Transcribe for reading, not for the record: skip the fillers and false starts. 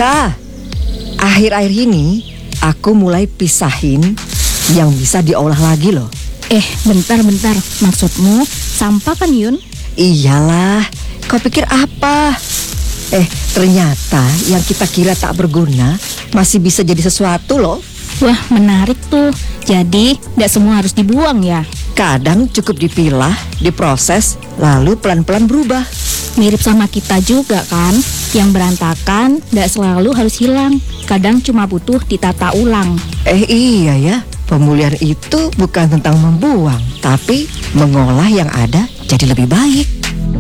Kak, akhir-akhir ini aku mulai pisahin yang bisa diolah lagi loh. Bentar. Maksudmu sampah kan, Yun? Iyalah, kau pikir apa? Ternyata yang kita kira tak berguna masih bisa jadi sesuatu loh. Wah, menarik tuh. Jadi, tidak semua harus dibuang ya? Kadang cukup dipilah, diproses, lalu pelan-pelan berubah. Mirip sama kita juga kan? Yang berantakan tidak selalu harus hilang. Kadang cuma butuh ditata ulang. Iya ya, pemulihan itu bukan tentang membuang, tapi mengolah yang ada jadi lebih baik.